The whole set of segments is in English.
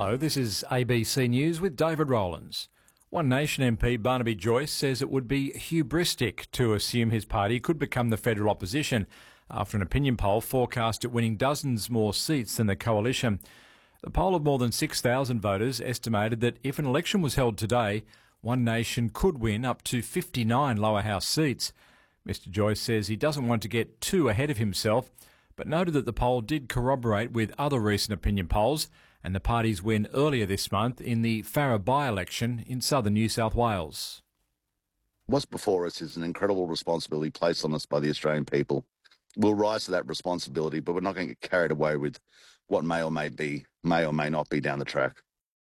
Hello, this is ABC News with David Rowlands. One Nation MP Barnaby Joyce says it would be hubristic to assume his party could become the federal opposition after an opinion poll forecast it winning dozens more seats than the coalition. The poll of more than 6,000 voters estimated that if an election was held today, One Nation could win up to 59 lower house seats. Mr Joyce says he doesn't want to get too ahead of himself, but noted that the poll did corroborate with other recent opinion polls and the party's win earlier this month in the Farrer by-election in southern New South Wales. What's before us is an incredible responsibility placed on us by the Australian people. We'll rise to that responsibility, but we're not going to get carried away with what may or may not be down the track.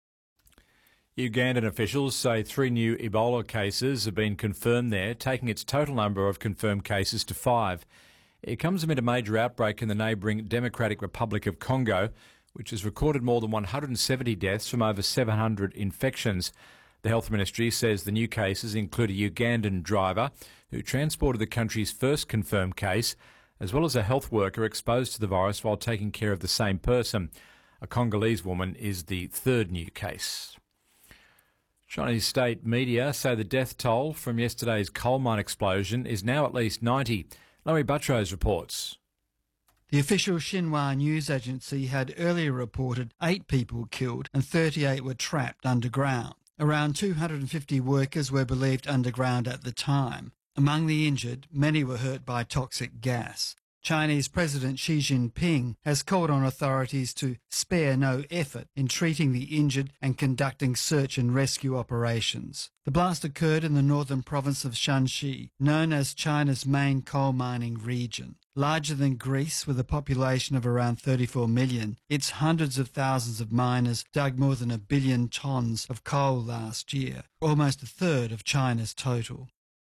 Ugandan officials say 3 new Ebola cases have been confirmed there, taking its total number of confirmed cases to 5. It comes amid a major outbreak in the neighbouring Democratic Republic of Congo, which has recorded more than 170 deaths from over 700 infections. The Health Ministry says the new cases include a Ugandan driver who transported the country's first confirmed case, as well as a health worker exposed to the virus while taking care of the same person. A Congolese woman is the third new case. Chinese state media say the death toll from yesterday's coal mine explosion is now at least 90. Larry Buttrose reports. The official Xinhua news agency had earlier reported 8 people killed and 38 were trapped underground. Around 250 workers were believed underground at the time. Among the injured, many were hurt by toxic gas. Chinese President Xi Jinping has called on authorities to spare no effort in treating the injured and conducting search and rescue operations. The blast occurred in the northern province of Shanxi, known as China's main coal mining region. Larger than Greece, with a population of around 34 million, its hundreds of thousands of miners dug more than 1 billion tonnes of coal last year, almost a third of China's total.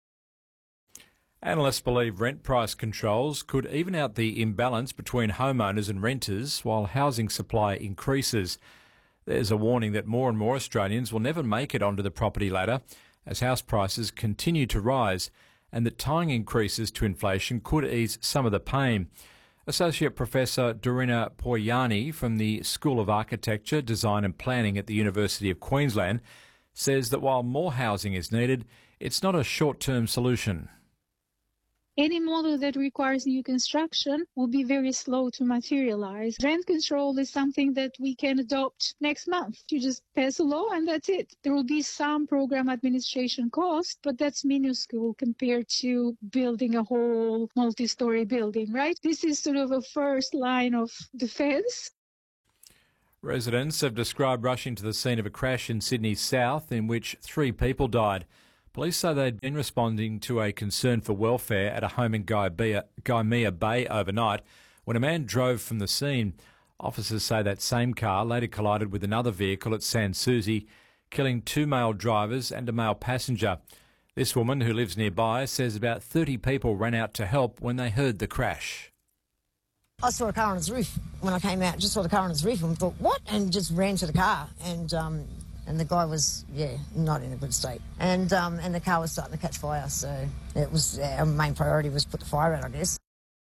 Analysts believe rent price controls could even out the imbalance between homeowners and renters while housing supply increases. There's a warning that more and more Australians will never make it onto the property ladder as house prices continue to rise, and that tying increases to inflation could ease some of the pain. Associate Professor Dorina Poyani from the School of Architecture, Design and Planning at the University of Queensland says that while more housing is needed, it's not a short-term solution. Any model that requires new construction will be very slow to materialize. Rent control is something that we can adopt next month. You just pass a law and that's it. There will be some program administration cost, but that's minuscule compared to building a whole multi-story building, right? This is sort of a first line of defense. Residents have described rushing to the scene of a crash in Sydney's south in which 3 people died. Police say they'd been responding to a concern for welfare at a home in Gymea Bay overnight when a man drove from the scene. Officers say that same car later collided with another vehicle at Sans Souci, killing 2 male drivers and a male passenger. This woman, who lives nearby, says about 30 people ran out to help when they heard the crash. I saw a car on its roof when I came out. Just saw the car on its roof and thought, what? And just ran to the car and the guy was, not in a good state. And the car was starting to catch fire, so it was our main priority was put the fire out, I guess.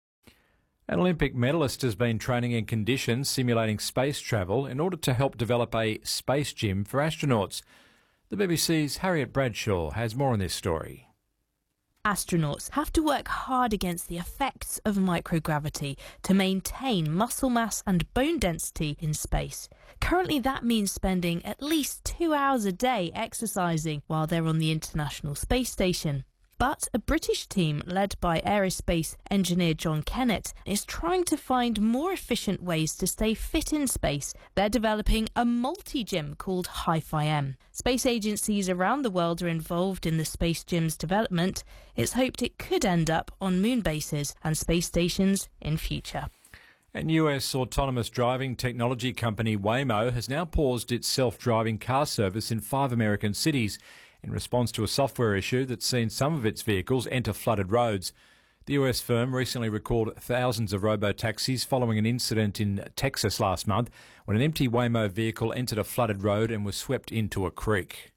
An Olympic medalist has been training in conditions simulating space travel in order to help develop a space gym for astronauts. The BBC's Harriet Bradshaw has more on this story. Astronauts have to work hard against the effects of microgravity to maintain muscle mass and bone density in space. Currently, that means spending at least 2 hours a day exercising while they're on the International Space Station. But a British team led by aerospace engineer John Kennett is trying to find more efficient ways to stay fit in space. They're developing a multi-gym called Hi-Fi-M. Space agencies around the world are involved in the space gym's development. It's hoped it could end up on moon bases and space stations in future. And US autonomous driving technology company Waymo has now paused its self-driving car service in 5 American cities in response to a software issue that's seen some of its vehicles enter flooded roads. The US firm recently recalled thousands of robo-taxis following an incident in Texas last month when an empty Waymo vehicle entered a flooded road and was swept into a creek.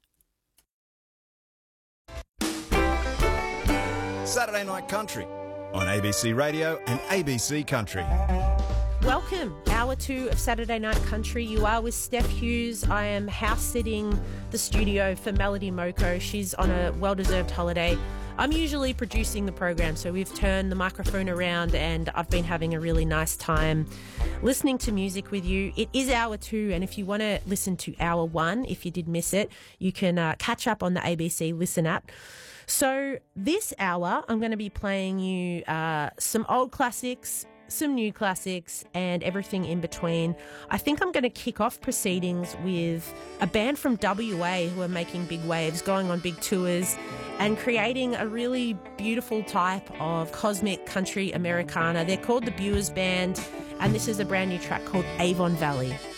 Saturday Night Country on ABC Radio and ABC Country. Welcome, hour 2 of Saturday Night Country. You are with Steph Hughes. I am house sitting the studio for Melody Moko. She's on a well-deserved holiday. I'm usually producing the program, so we've turned the microphone around and I've been having a really nice time listening to music with you. It is hour 2, and if you want to listen to hour 1, if you did miss it, you can catch up on the ABC Listen app. So this hour, I'm going to be playing you some old classics, some new classics, and everything in between. I think I'm going to kick off proceedings with a band from WA who are making big waves, going on big tours and creating a really beautiful type of cosmic country Americana. They're called the Buers Band, and this is a brand new track called Avon Valley.